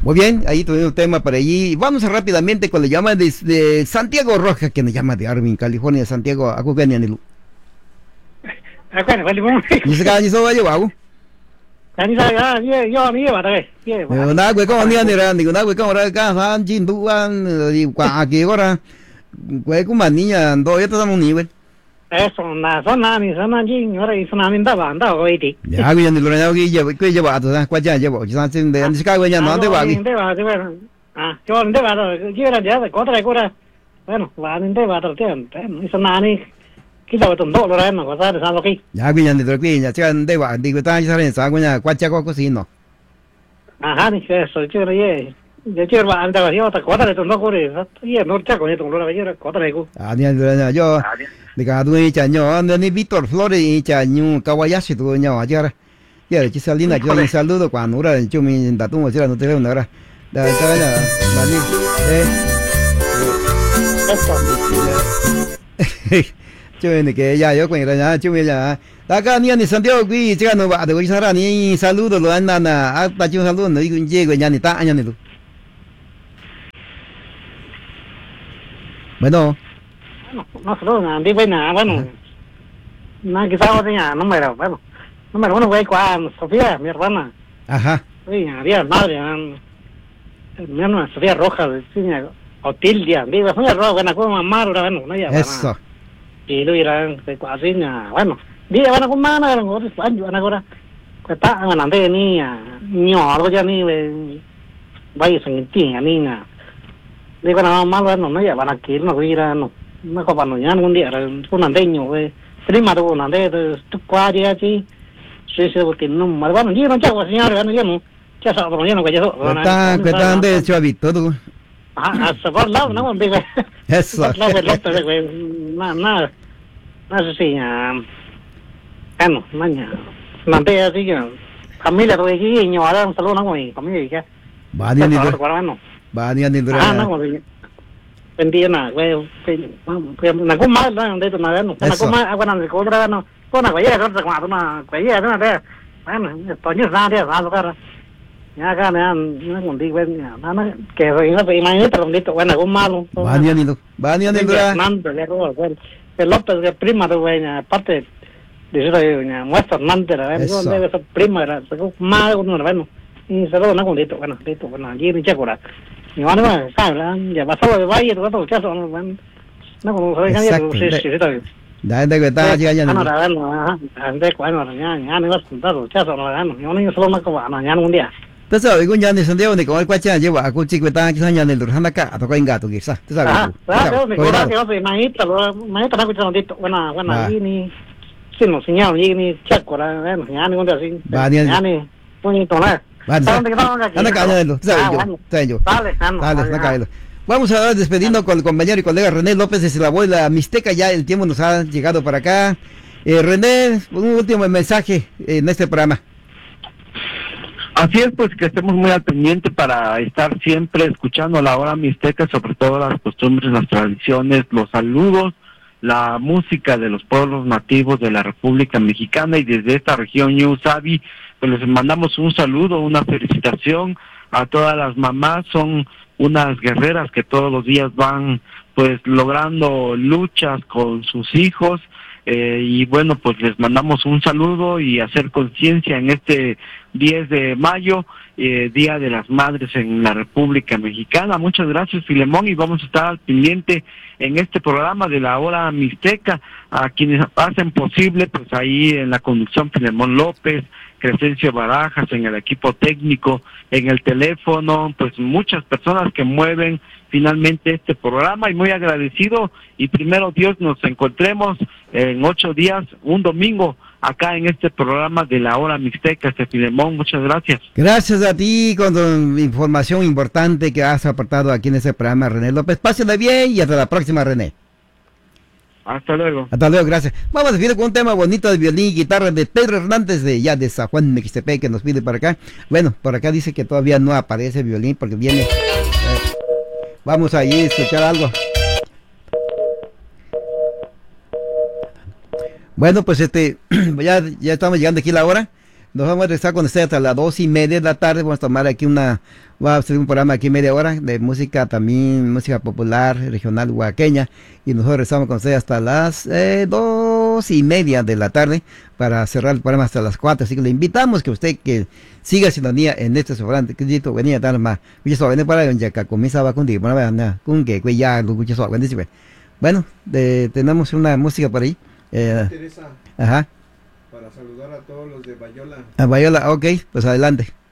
Muy bien, ahí tuvimos un tema para allí. Vamos a rápidamente con la llama de Santiago Rojas, que nos llama de Arvin, California. Santiago, ¿a qué nilu? Bueno, vale, bueno. ¿Y se cae ni soba yo hago? Anh ra ra yo ni vào đây. Na quê con ni ra, digo na quê con ra ca san chin tu an di qua aquí ahora. Quê cũng mà niña do esto estamos ni ven. Eso, na jing, ahora y son anda banda hoy di. Ya que ni lo na que lleva a todas cuatro lleva, ya se de antes que ya no te va aquí. De va. Ah, yo de va, yo era ya de contra cura. Bueno, va de va todo tiempo. Y son ni cái đầu tuần độ rồi nó có ra được sao cái ya que ni lo que ya se de va, digo ta ya se sa cuña cuatro co cocino. Ah, ni eso, yo le yo quiero va anda yo ta có ra tuần độ rồi. Y no chắc có ni tuần độ rồi yo có ra cô. Ah, ni yo de cada uno cha ño, ni Víctor Flores y cha ñu Kawayashi tu ño ayer. Ya, ci salina yo un saludo cuando ora yo mi da tu mo no te una hora. Da ta ya, vale. Cho nên que ya yo cuenta ya, yo ya. Acá ni Santiago qui chica no va de hoy sara ni saludo lo andan hasta yo saludo no digo llego ya ni ta ni tú. Bueno. No solo đi bên nào bueno. Na que sábado tenía número, bueno. Número uno güey con Sofía, mi hermana. Ajá. Sí, había madre, mi hermana Sofía Rojas, decía Otildia, digo, Sofía Rojas, bueno, como mamá, bueno, no ya. Eso. Y lo irán de cuasi bueno. Dia bueno como mana orang orang Spanyol anak orang. Kata anak nanti ni nyor ko jani we bai sengiti ni na. Dia kana malu no ya bana kir no ira no. Na ko bano yan un dia ko nanti nyo we. Terima tu nanti tu kwa dia chi. Se porque no mal bano dia no chawa señor no ya no. Ya sa bano ya no ya so. Kata ande chavito tu. Ah, sabar lado no me diga. Eso. No sé si bueno, mañana nanti así que familia tuh ini nyuara selalu nangoi familia ya. Banyak ni tu. Bueno. Banyak ni tu. Ah, nangoi. Pendia na, na ko mal na dito na ano. Na ko mal ako na ko dra no. Ko na ko ya ko sa ko na ko ya na de. Bueno, to ni sa de sa ka. Ya ka na ngon di wen na na que na pe mai ni to dito bueno ko mal. Banyak ni tu. Banyak ni tu. Nan de ko pelota de prima de buena parte de eso muestra nante la verdad debe ser prima era más uno bueno y solo no con dito bueno allí ni chacora y van a saber ya pasó de valle todo caso no como sabe que sí está bien da que está ya ya no la no ande bueno ya no vas a contar caso no no yo no solo no como ya un día. Tú sabes, con Yanni Santiago, ni con el cuacha lleva a cuchi que está aquí en el Durham acá, a tocar en gato, quizás. Tú sabes. Claro, me acuerdo que yo soy maestra no escuchando dito, bueno, ni sí no señal ni chacora, bueno, ya ni cuenta así. Ya ni bonito nada. Anda cállalo, sabes yo. Dale, anda cállalo. Vamos a despedirnos con el compañero y colega René López desde la abuela Mixteca, ya el tiempo nos ha llegado para acá. René, un último mensaje en este programa. Así es, pues que estemos muy al pendiente para estar siempre escuchando la hora mixteca, sobre todo las costumbres, las tradiciones, los saludos, la música de los pueblos nativos de la República Mexicana y desde esta región Ñu Sabi, pues les mandamos un saludo, una felicitación a todas las mamás, son unas guerreras que todos los días van pues logrando luchas con sus hijos. Y bueno, pues les mandamos un saludo y hacer conciencia en este 10 de mayo, Día de las Madres en la República Mexicana. Muchas gracias, Filemón, y vamos a estar al pendiente en este programa de la hora mixteca, a quienes hacen posible, pues ahí en la conducción Filemón López, Crescencio Barajas, en el equipo técnico, en el teléfono, pues muchas personas que mueven finalmente este programa, y muy agradecido, y primero Dios nos encontremos en 8 días, un domingo, acá en este programa de la hora mixteca, Filemón, muchas gracias. Gracias a ti con tu información importante que has aportado aquí en este programa, René López. Pásale bien y hasta la próxima, René. Hasta luego. Hasta luego, gracias. Vamos a seguir con un tema bonito de violín y guitarra de Pedro Hernández de San Juan Mixtepec, que nos pide para acá. Bueno, por acá dice que todavía no aparece violín porque viene. Vamos allí a escuchar algo. Bueno, pues ya estamos llegando aquí a la hora. Nos vamos a regresar con usted hasta las 2:30 de la tarde. Vamos a tomar aquí va a hacer un programa aquí media hora de música, también música popular, regional, oaxaqueña. Y nosotros regresamos con usted hasta las 2:30 de la tarde para cerrar el programa hasta las 4. Así que le invitamos que usted que siga sintonía en este sobrante. Que dito venía tan más. Para ya que comienza a contigo. Bueno, tenemos una música por ahí. Teresa. Ajá. Para saludar a todos los de Bayola. A Bayola, ok, pues adelante.